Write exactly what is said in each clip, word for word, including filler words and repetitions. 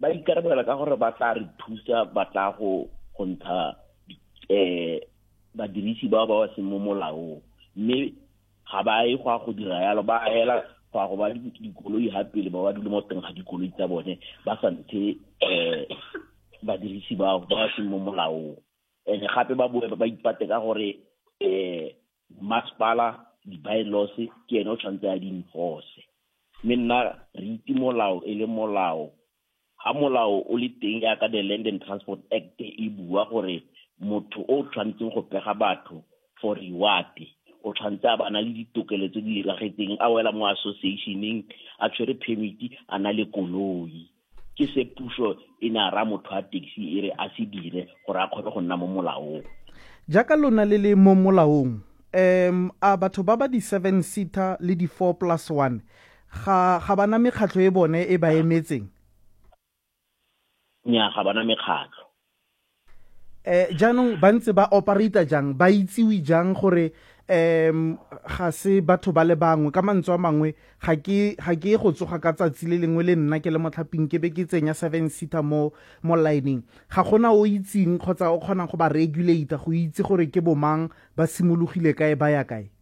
ba ikarabela ka gore ba tla re thusa ba tla go go ntsha eh badirisi ba ba se mo molaong mme ga ba e go go dira yalo ba hela go go ba dikoloi hape le ba ba dule mo teng ga dikoloi tsa bone ba sa ntse eh badirisi ba ba se mo molaong ene gape ba boe ba ipate ka gore eh masipala di bylaws ke eno tshwantse a di enforce mme nna re itse molao e le molao ha molao o le teng ya ka the Land and Transport Act e bua gore motho o tshwanetseng go pega batho for reward o tshwantse a bana le ditokelo tse di diragetseng a wela mo associationeng a tshwere permit a na le koloi ke se puso ina ra motho a taxi ere a se dire gore a kgone go nna mo molaong jaka lona le le mo molaong um a batho ba ba di seven seater le di four plus one ga ga bana mekgatlo e bone e ba emetseng nya ga bana mekgatlo eh jaanong ba ntse ba operator jang ba itsiwi jang gore um ga se batho ba le bangwe ka mantswe a mangwe ga ke ga ke go tsoga ka tsatsi le lengwe le nna ke le motlhaping ke be ke tsenya seven seater mo mo lining ga gona o itseng kgotsa o kgona go ba regulator go itse gore ke bomang ba simologile kae ba ya kae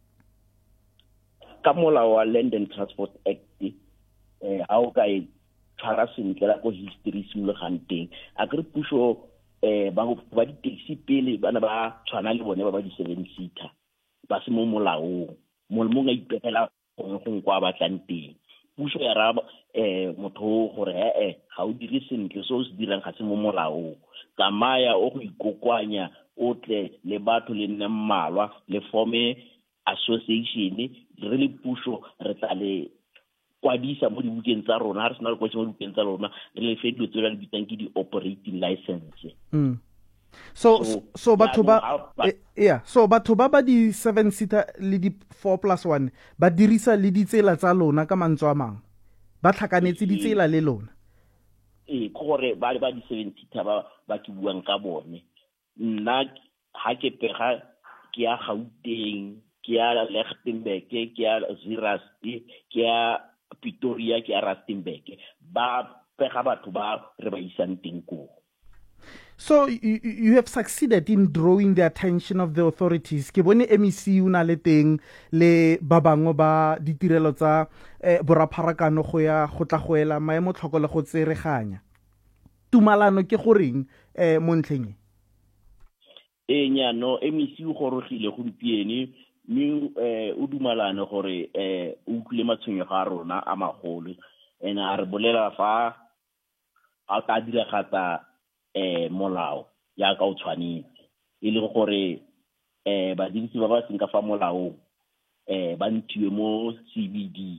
ka molao wa Land and Transport Act eh ha o ka e tshwara sentle la go history simologang teng a ke re puso eh ba ba di taxi pele bana ba tshwana le bone ba ba di seven seater ba se mo molaong mo mo nga ipetela go go kwa ba tlang teng puso ya ra eh motho gore eh ga o dire sentle so se dirang ga se mo molaong tsamaya o go ikokwanya o tle le batho le nne mmalwa le forme association re le puso re tla le kwadisa mo dibukeng tsa rona re sena le kwetse mo dibukeng tsa rona re le fedile tse le bitang ke di operating license mm. so so, so batho ba eh, yeah so batho ba ba di seven seater le di four plus one ba dirisa le ditsela tsa lona ka mantswe a mang ba tlhakanetse ditsela le lona eh gore ba le ba di seven seater ba ba ke buang ka bone nna ha ke pega ke ya Gauteng ke ya Lichtenburg ke ya Zirasti ke ya Pretoria ke ya Rustenburg ba pega batho ba re ba isang teng ko. So you, you have succeeded in drawing the attention of the authorities. Ke bone M E C una le teng le ba bangwe ba ditirelo tsa eh, borapharakano go ya go tla go ela maemo tlhoko le go tsereganya. Tumalano ke goreng eh mo ntlheng e nya no M E C go gorogile go dipiene mme eh o dumalane gore eh o utlwile matshwenyo ga rona a magolo ena a re bolela fa a ka dira gata eh molao ya ka o tshwanetse e le gore eh ba dirisi ba ba seng ka fa molao eh ba ntiwe mo C B D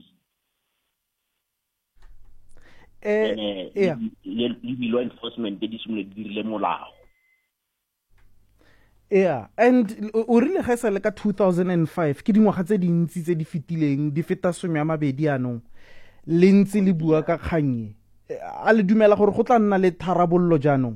eh yeah le law enforcement di simole di dirile molao. Yeah, and o rile ga sele ka two thousand five ke dingwaga tse dintsi tse di fetileng di feta some ya mabedi anong le ntse le bua ka kganye a le dumela gore go tla nna le tharabollo jaanong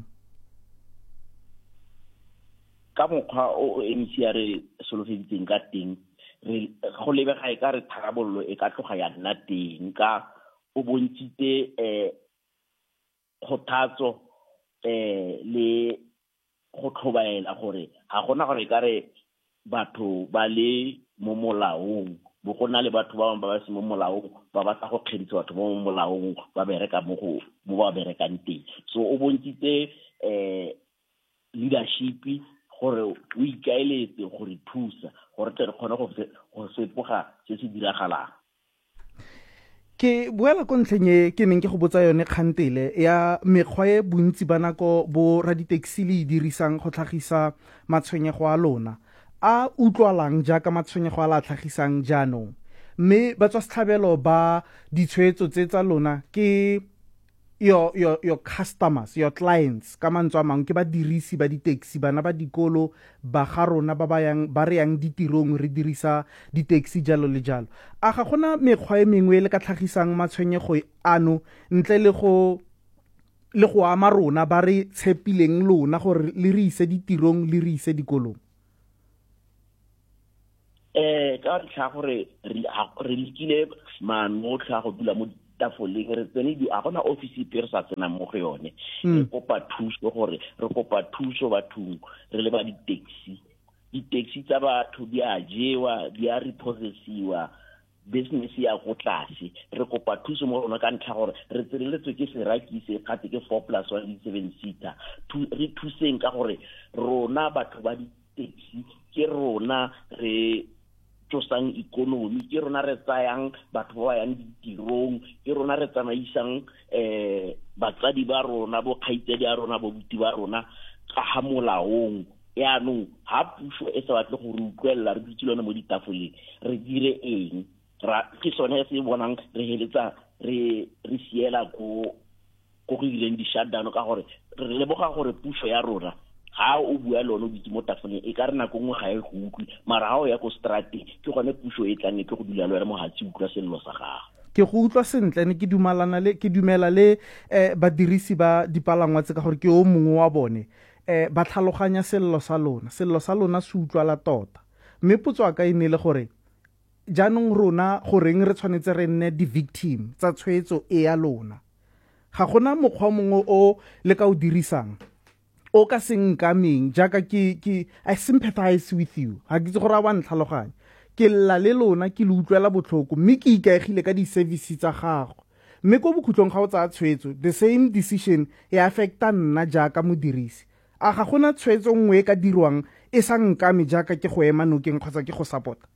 ka mokgwa o M E C re solofeditseng ka teng re go lebe ga e ka re tharabollo e ka tloga ya nna teng ka o bontshitse eh go thatso eh le go tlhobaela gore ga gona gore ka re batho ba le mo molaong bo gona le batho ba ba se mo molaong ba ba tla go kgeditsa batho mo molaong ba bereka mo go mo ba berekang teng so o bontshitse eh leadership gore o ikaeletse gore thusa gore tle re kgone go go sepoga se se diragalang. Ke boela ko ntlheng e ke neng ke go botsa yone kgantele ya mekgwa e bontsi ba nako bo raditaxi le dirisang go tlhagisa matshwenyego a lona a utlwalang jaaka matshwenyego a la tlhagisang jaanong mme ba tswa setlhabelo ba ditshwetso tse tsa lona ke your your your customers your clients ka mantswe a mangwe ke ba dirisi ba di-taxi bana ba dikolo ba ga rona ba ba yang ba re yang ditirong re dirisa di-taxi jalo le jalo a ga gona mekgwa e mengwe le ka tlhagisang matshwenyego ano ntle le go le go ama rona ba re tshepileng lona gore le re ise ditirong le re ise dikolong eh ka ntlha gore re re lekile man mo tlha go dula mo tafoleng re tsene di a gona office ipe re sa tsena mo go yone re kopa thuso gore re kopa thuso bathong re le ba di-taxi di-taxi tsa batho di a jewa di a repossessiwa business ya go tlase re kopa thuso mo rona ka ntlha gore re tsereletswe ke seraki se gate ke four plus one di seven seater re thuseng ka gore rona batho ba di-taxi ke rona re tsosang economy ke rona re tsayang batho ba yang ditirong ke rona re tsamaisang eh batsadi ba rona bo kgaitsedi a rona bo buti ba rona ka ha molaong yaanong ha puso e sa batle go re utlwella re dutse lona mo ditafoleng re dire eng ra ke sone se bonang re heletsa re re siela go go go ileng di shutdown ka gore re leboga gore puso ya rona ha o bua lona o ditse mo tafoleng e ka re nako nngwe ga e go utlwe mara ha o ya go strate ke gone puso e tlang e ke go dula le mo hatsi utlwa sello sa gago ke go utlwa sentle ne ke dumalana le ke dumela le eh badirisi ba dipalangwa tse ka gore ke o mongwe wa bone eh ba tlhaloganya sello sa lona sello sa lona se utlwa la tota mme potso ka ine le gore jaanong rona goreng re tshwanetse re nne di-victim tsa tshwetso e ya lona ga gona mokgwa mongwe o le ka o dirisang o ka seng kameng jaaka ke ke I sympathize with you ha ke tse gore a wa ntlhaloganya ke la le lona ke le utlwela botlhoko mme ke ikaegile ka di-service tsa gago mme ko bokhutlong ga o tsaya tshwetso the same decision e affecta nna jaaka modirisi a ga gona tshwetso nngwe e ka dirwang e sa nkame jaaka ke go ema nokeng kgotsa ke go support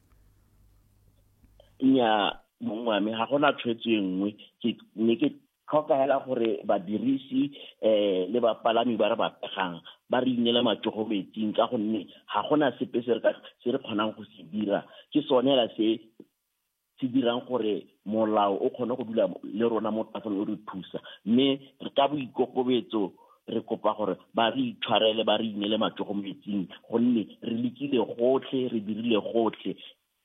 nya mongwe ha gona tshwetso engwe ke ne ke tlhokela gore badirisi eh le bapalami ba re ba pegang ba re inela matsogo metsing ka gonne ha gona sepe se re ka se re kgonang go se dira ke sone la se se dirang gore molao o kgone go dula le rona mo tafoleng o re thusa mme re ka boikokobetso re kopa gore ba re itshwarele ba re inele matsogo metsing gonne re lekile gotlhe re dirile gotlhe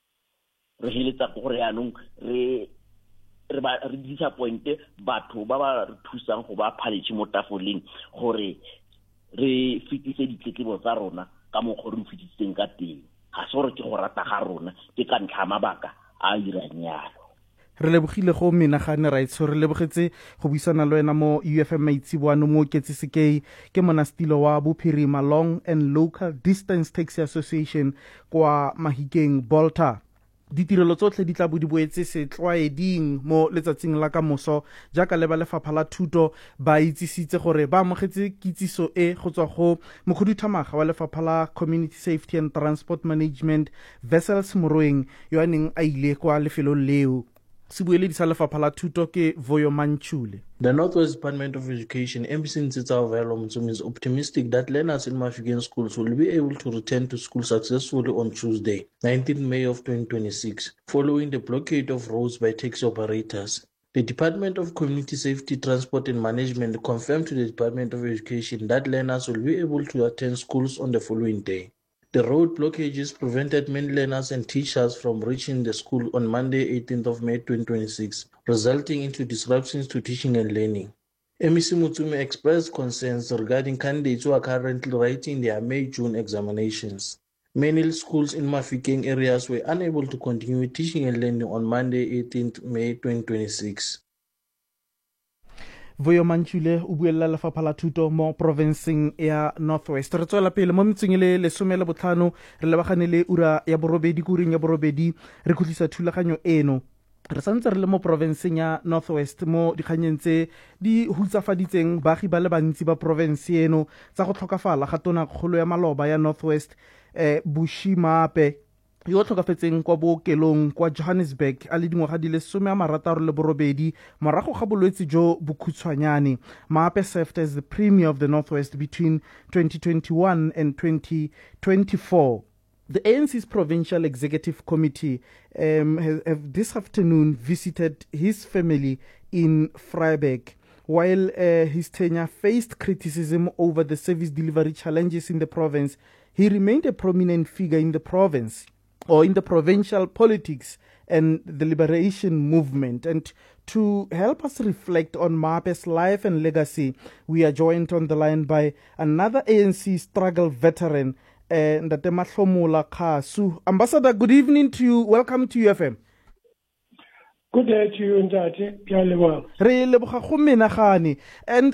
re heletsa gore yaanong re re ba re disappointe batho ba ba re thusang go ba phaletše mo tafoleng gore re fitise ditletlebo tsa rona ka mokgwa re fititseng ka teng ga se gore ke go rata ga rona ke ka ntlha mabaka a irang yalo re lebogile go menagane rights re lebogetse go buisana le wena mo U F M Maitsiboano mo Ketsi ke monastilo wa Bophirima Long and Local Distance Taxi Association kwa Mahikeng Bolta ditirelo tsotlhe di tla bo di boetse setlwaeding mo letsatsing la ka moso jaaka le ba lefapha la thuto ba itsisitse gore ba amogetse kitsiso e go tswa go mokhuduthamaga wa lefapha la Community Safety and Transport Management Vessels Moroeng yo a neng a ile kwa lefelong leo Sibueledi sa lefapha la thuto ke Voyo Mantshule. The Northwest Department of Education, M C Ntsitsa is optimistic that learners in Mafeking schools will be able to return to school successfully on Tuesday, nineteenth May of twenty twenty-six, following the blockade of roads by taxi operators. The Department of Community Safety, Transport and Management confirmed to the Department of Education that learners will be able to attend schools on the following day. The road blockages prevented many learners and teachers from reaching the school on Monday, eighteenth of May twenty twenty-six, resulting into disruptions to teaching and learning. M C Mutsume expressed concerns regarding candidates who are currently writing their May-June examinations. Many schools in Mafeking areas were unable to continue teaching and learning on Monday, eighteenth May twenty twenty-six. Voyo Mantshule o buella lefapha la thuto mo provinceng ya Northwest. Re tswela pele mo metseng le lesome le botlhano re lebagane le ura ya borobedi kuring ya borobedi re khutlisa thulaganyo eno. Re santse re le mo provinceng ya Northwest mo dikganyeng tse di hutsafaditseng baagi ba le bantsi ba province eno tsa go tlhokafala ga tona kgolo ya maloba ya Northwest eh Bushimape yo tlhokafetseng kwa bookelong kwa Johannesburg a le dingwaga di le some a marataro le borobedi morago ga bolwetse jo bokhutshwanyane. Mape served as the Premier of the Northwest between twenty twenty-one and twenty twenty-four. The A N C's Provincial Executive Committee um, have, have this afternoon visited his family in Vryburg. While uh, his tenure faced criticism over the service delivery challenges in the province, he remained a prominent figure in the province or in the provincial politics and the liberation movement. And to help us reflect on Mape's life and legacy, we are joined on the line by another A N C struggle veteran, Ndate Mahlomola Khasu. Ambassador, good evening to you. Welcome to U F M. Good day to you, Ntate. Re leboga go menagane. And